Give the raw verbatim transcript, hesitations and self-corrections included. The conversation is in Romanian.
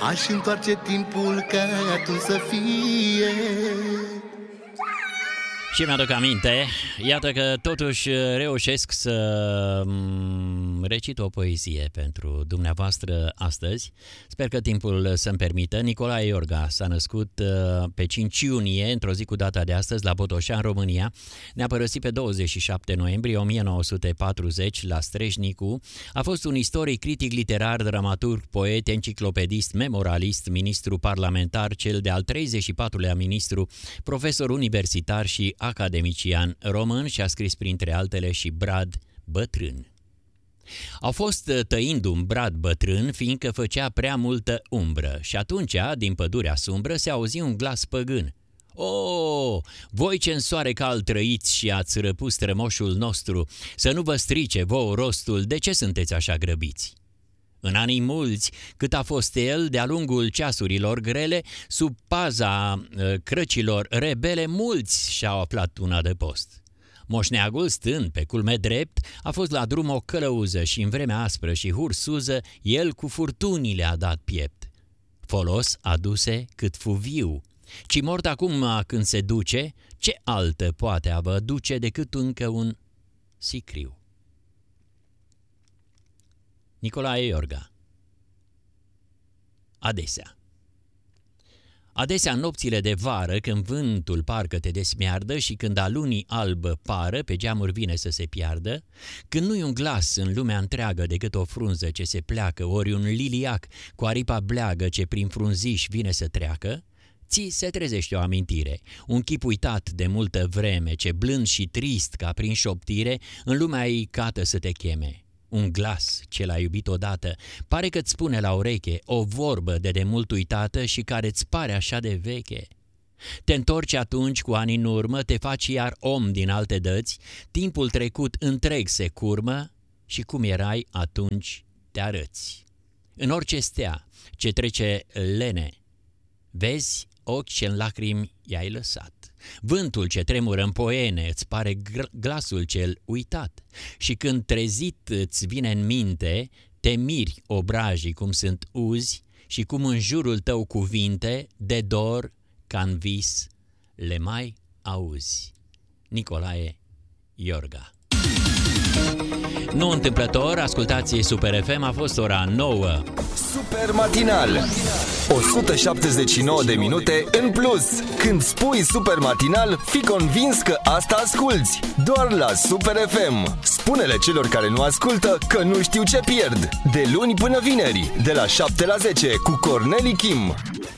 Aș întoarce timpul ca atunci să fie. Și mi-aduc aminte, iată că totuși reușesc să recit o poezie pentru dumneavoastră astăzi. Sper că timpul să-mi permită. Nicolae Iorga s-a născut pe cinci iunie, într-o zi cu data de astăzi, la Botoșani, în România. Ne-a părăsit pe douăzeci și șapte noiembrie o mie nouă sute patruzeci la Strejnicu. A fost un istoric, critic literar, dramaturg, poet, enciclopedist, memoralist, ministru parlamentar, cel de-al treizeci și patrulea ministru, profesor universitar și academician român și a scris printre altele și Brad Bătrân. Au fost tăind un brad bătrân, fiindcă făcea prea multă umbră, și atunci, din pădurea sumbră, se auzi un glas păgân. O, voi ce în soare cald trăiți și ați răpus strămoșul nostru, să nu vă strice vouă rostul, de ce sunteți așa grăbiți? În anii mulți, cât a fost el, de-a lungul ceasurilor grele, sub paza crăcilor rebele, mulți și-au aflat un adăpost. Moșneagul, stând pe culme drept, a fost la drum o călăuză și în vremea aspră și hursuză, el cu furtunile a dat piept. Folos aduse cât fu viu, ci mort acum când se duce, ce altă poate a vă duce decât încă un sicriu? Nicolae Iorga. Adesea. Adesea în nopțile de vară, când vântul parcă te desmiardă și când a lunii albă pară pe geamuri vine să se piardă, când nu-i un glas în lumea întreagă decât o frunză ce se pleacă, ori un liliac cu aripa bleagă ce prin frunziș vine să treacă, ți se trezește o amintire, un chip uitat de multă vreme, ce blând și trist ca prin șoptire în lumea ei cată să te cheme. Un glas ce l-a iubit odată, pare că-ți spune la ureche o vorbă de demult uitată și care-ți pare așa de veche. Te întorci atunci cu ani în urmă, te faci iar om din alte dăți, timpul trecut întreg se curmă și cum erai atunci te arăți. În orice stea ce trece lene, vezi ochi ce în lacrimi i-ai lăsat. Vântul ce tremură în poene îți pare glasul cel uitat și când trezit îți vine în minte, te miri obrajii cum sunt uzi și cum în jurul tău cuvinte de dor ca în vis le mai auzi. Nicolae Iorga. Nu întâmplător, ascultați Super F M, a fost ora nouă. Super matinal. o sută șaptezeci și nouă de minute în plus. Când spui Super matinal, fii convins că asta asculți. Doar la Super F M. Spune-le celor care nu ascultă că nu știu ce pierd. De luni până vineri, de la șapte la zece, cu Corneli Kim.